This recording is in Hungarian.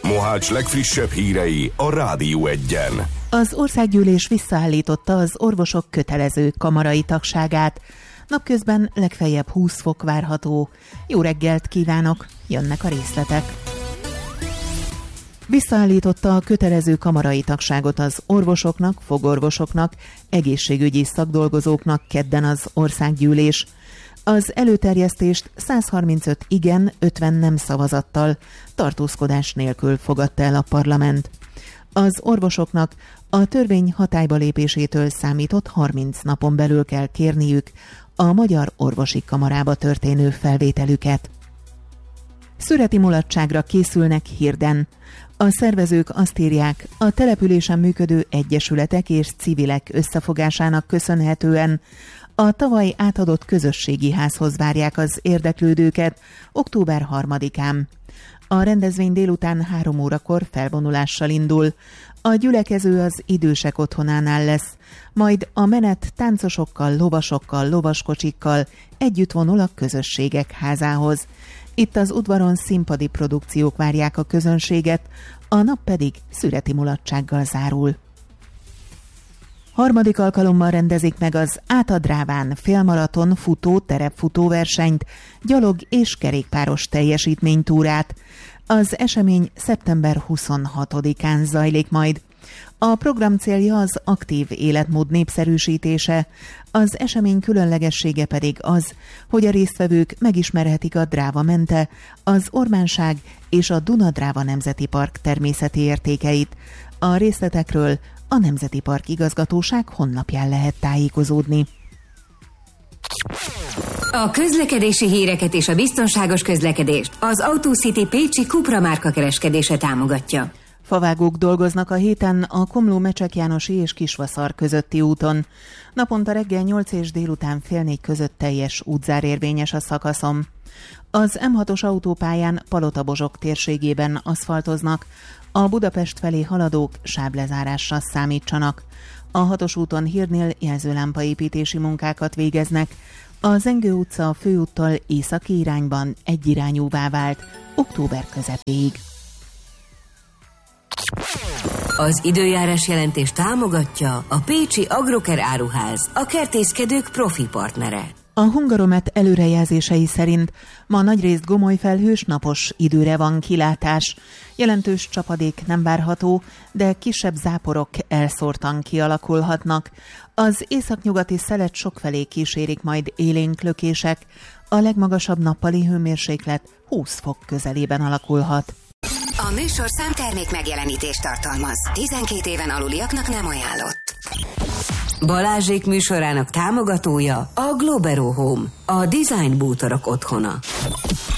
Mohács legfrissebb hírei a Rádió Egyen. Az országgyűlés visszaállította az orvosok kötelező kamarai tagságát. Napközben legfeljebb 20 fok várható. Jó reggelt kívánok, jönnek a részletek. Visszaállította a kötelező kamarai tagságot az orvosoknak, fogorvosoknak, egészségügyi szakdolgozóknak kedden az országgyűlés. Az előterjesztést 135 igen, 50 nem szavazattal, tartózkodás nélkül fogadta el a parlament. Az orvosoknak a törvény hatályba lépésétől számított 30 napon belül kell kérniük a Magyar Orvosi Kamarába történő felvételüket. Szüreti mulatságra készülnek Hirden. A szervezők azt írják, a településen működő egyesületek és civilek összefogásának köszönhetően a tavaly átadott közösségi házhoz várják az érdeklődőket október 3-án. A rendezvény délután 3 órakor felvonulással indul. A gyülekező az idősek otthonánál lesz, majd a menet táncosokkal, lovasokkal, lovaskocsikkal együtt vonul a közösségek házához. Itt az udvaron színpadi produkciók várják a közönséget, a nap pedig szüreti mulatsággal zárul. Harmadik alkalommal rendezik meg az Át a Dráván félmaraton futó terepfutó versenyt, gyalog és kerékpáros teljesítménytúrát. Az esemény szeptember 26-án zajlik majd. A program célja az aktív életmód népszerűsítése, az esemény különlegessége pedig az, hogy a résztvevők megismerhetik a Dráva mente, az Ormánság és a Duna-Dráva Nemzeti Park természeti értékeit. A részletekről a Nemzeti Park igazgatóság honlapján lehet tájékozódni. A közlekedési híreket és a biztonságos közlekedést az AutoCity Pécsi Cupra márka kereskedése támogatja. Favágók dolgoznak a héten a Komló-Mecsek Jánosi és Kisvaszar közötti úton. Naponta reggel 8 és délután fél 4 között teljes útzár érvényes a szakaszon. Az M6-os autópályán Palota-Bozsok térségében aszfaltoznak, a Budapest felé haladók sáblezárásra számítsanak. A 6-os úton Hírnél jelzőlámpaépítési munkákat végeznek. A Zengő utca a főúttól északi irányban egyirányúvá vált október közepéig. Az időjárás jelentés támogatja a Pécsi Agroker Áruház, a kertészkedők profi partnere. A Hungaromet előrejelzései szerint ma nagyrészt gomoly felhős, napos időre van kilátás. Jelentős csapadék nem várható, de kisebb záporok elszórtan kialakulhatnak. Az északnyugati szelet sokfelé kísérik majd élénk lökések. A legmagasabb nappali hőmérséklet 20 fok közelében alakulhat. A műsorszám termék megjelenítést tartalmaz. 12 éven aluliaknak nem ajánlott. Balázsék műsorának támogatója a Globero Home, a design bútorok otthona.